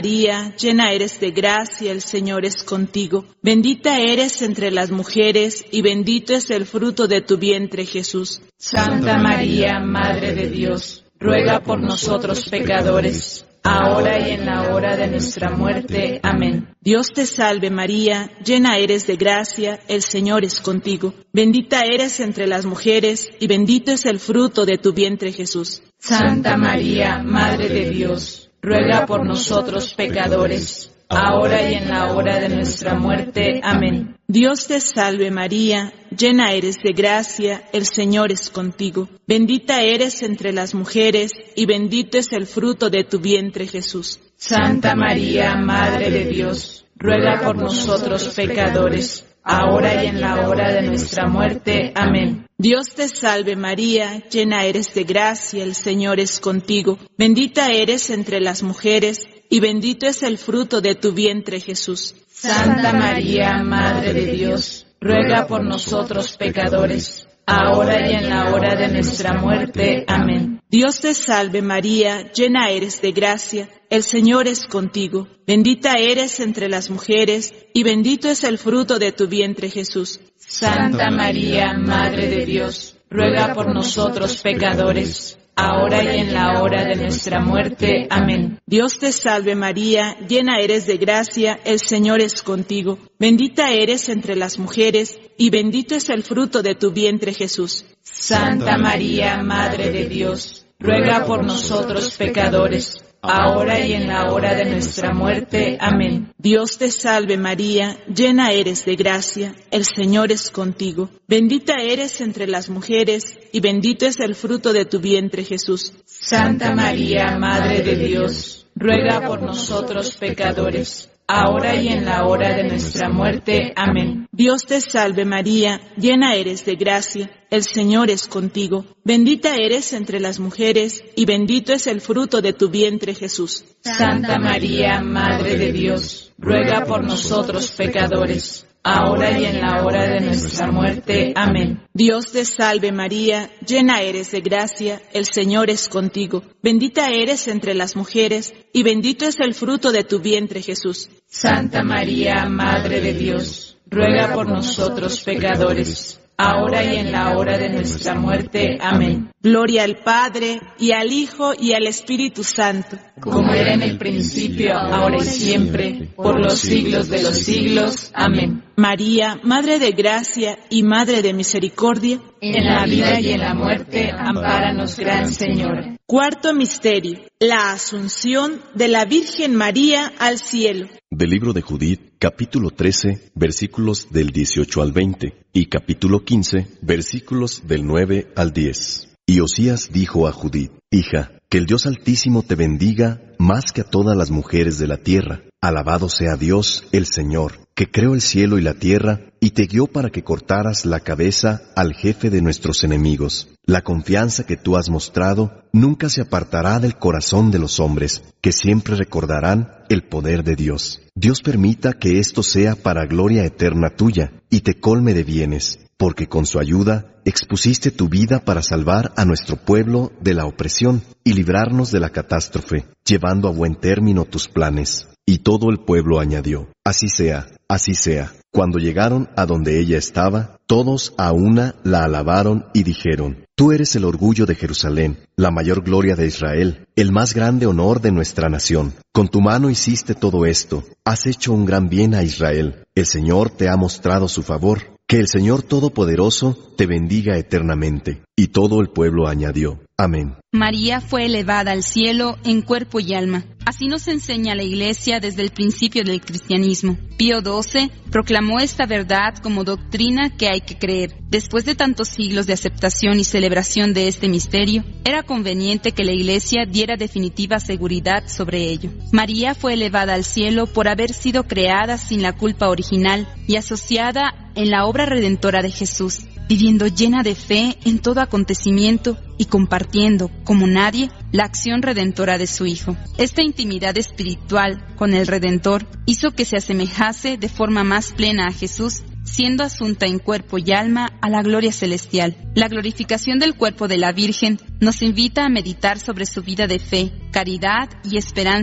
María, llena eres de gracia, el Señor es contigo. Bendita eres entre las mujeres, y bendito es el fruto de tu vientre, Jesús. Santa María, Madre de Dios, ruega por nosotros pecadores, ahora y en la hora de nuestra muerte. Amén. Dios te salve María, llena eres de gracia, el Señor es contigo. Bendita eres entre las mujeres, y bendito es el fruto de tu vientre, Jesús. Santa María, Madre de Dios, ruega por nosotros pecadores, ahora y en la hora de nuestra muerte. Amén. Dios te salve María, llena eres de gracia, el Señor es contigo. Bendita eres entre las mujeres, y bendito es el fruto de tu vientre, Jesús. Santa María, Madre de Dios, ruega por nosotros pecadores, ahora y en la hora de nuestra muerte. Amén. Dios te salve María, llena eres de gracia, el Señor es contigo. Bendita eres entre las mujeres, y bendito es el fruto de tu vientre, Jesús. Santa María, Madre de Dios, ruega por nosotros pecadores, ahora y en la hora de nuestra muerte. Amén. Dios te salve María, llena eres de gracia, el Señor es contigo. Bendita eres entre las mujeres, y bendito es el fruto de tu vientre, Jesús. Santa María, Madre de Dios, ruega por nosotros pecadores, ahora y en la hora de nuestra muerte. Amén. Dios te salve María, llena eres de gracia, el Señor es contigo. Bendita eres entre las mujeres, y bendito es el fruto de tu vientre, Jesús. Santa María, Madre de Dios, ruega por nosotros pecadores, ahora y en la hora de nuestra muerte. Amén. Dios te salve María, llena eres de gracia, el Señor es contigo. Bendita eres entre las mujeres, y bendito es el fruto de tu vientre, Jesús. Santa María, Madre de Dios, ruega por nosotros pecadores, ahora y en la hora de nuestra muerte. Amén. Dios te salve María, llena eres de gracia, el Señor es contigo. Bendita eres entre las mujeres, y bendito es el fruto de tu vientre, Jesús. Santa María, Madre de Dios, ruega por nosotros pecadores, ahora y en la hora de nuestra muerte. Amén. Dios te salve María, llena eres de gracia, el Señor es contigo. Bendita eres entre las mujeres, y bendito es el fruto de tu vientre, Jesús. Santa María, Madre de Dios, ruega por nosotros pecadores, ahora y en la hora de nuestra muerte. Amén. Gloria al Padre, y al Hijo, y al Espíritu Santo, como era en el principio, ahora y siempre, por los siglos de los siglos. Amén. María, Madre de Gracia y Madre de Misericordia, en la vida y en la muerte, ampáranos, Gran Señora. Cuarto misterio, la Asunción de la Virgen María al cielo. Del libro de Judith, capítulo 13, versículos del 18 al 20, y capítulo 15, versículos del 9 al 10. Y Osías dijo a Judith: Hija, que el Dios Altísimo te bendiga más que a todas las mujeres de la tierra. Alabado sea Dios, el Señor, que creó el cielo y la tierra, y te guió para que cortaras la cabeza al jefe de nuestros enemigos. La confianza que tú has mostrado nunca se apartará del corazón de los hombres, que siempre recordarán el poder de Dios. Dios permita que esto sea para gloria eterna tuya, y te colme de bienes, porque con su ayuda expusiste tu vida para salvar a nuestro pueblo de la opresión y librarnos de la catástrofe, llevando a buen término tus planes. Y todo el pueblo añadió: Así sea, así sea. Cuando llegaron a donde ella estaba, todos a una la alabaron y dijeron: Tú eres el orgullo de Jerusalén, la mayor gloria de Israel, el más grande honor de nuestra nación. Con tu mano hiciste todo esto, has hecho un gran bien a Israel. El Señor te ha mostrado su favor. Que el Señor Todopoderoso te bendiga eternamente. Y todo el pueblo añadió: Amén. María fue elevada al cielo en cuerpo y alma. Así nos enseña la Iglesia desde el principio del cristianismo. Pío XII proclamó esta verdad como doctrina que hay que creer. Después de tantos siglos de aceptación y celebración de este misterio, era conveniente que la Iglesia diera definitiva seguridad sobre ello. María fue elevada al cielo por haber sido creada sin la culpa original y asociada en la obra redentora de Jesús, viviendo llena de fe en todo acontecimiento y compartiendo, como nadie, la acción redentora de su Hijo. Esta intimidad espiritual con el Redentor hizo que se asemejase de forma más plena a Jesús, siendo asunta en cuerpo y alma a la gloria celestial. La glorificación del cuerpo de la Virgen nos invita a meditar sobre su vida de fe, caridad y esperanza,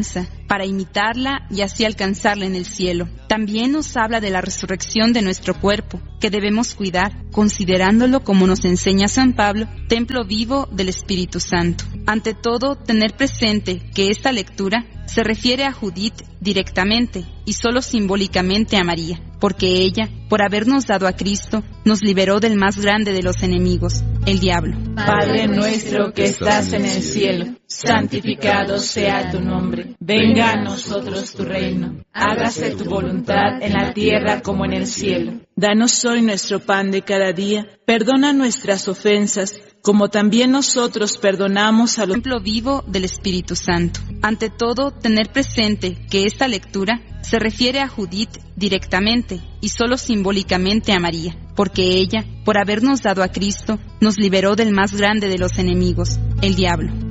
para imitarla y así alcanzarla en el cielo. También nos habla de la resurrección de nuestro cuerpo, que debemos cuidar, considerándolo, como nos enseña San Pablo, templo vivo del Espíritu Santo. Ante todo, tener presente que esta lectura se refiere a Judith directamente y solo simbólicamente a María, porque ella, por habernos dado a Cristo, nos liberó del más grande de los enemigos, el diablo. Padre nuestro que estás en el cielo, santificado sea tu nombre. Venga a nosotros tu reino. Hágase tu voluntad en la tierra como en el cielo. Danos hoy nuestro pan de cada día. Perdona nuestras ofensas, como también nosotros perdonamos a los... Templo vivo del Espíritu Santo. Ante todo, tener presente que esta lectura se refiere a Judith directamente y solo simbólicamente a María, porque ella, por habernos dado a Cristo, nos liberó del más grande de los enemigos, el diablo.